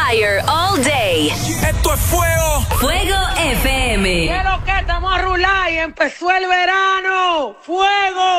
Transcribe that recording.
fire all day. Esto es fuego. Fuego FM. ¿Qué es lo que estamos a rular y empezó el verano? ¡Fuego!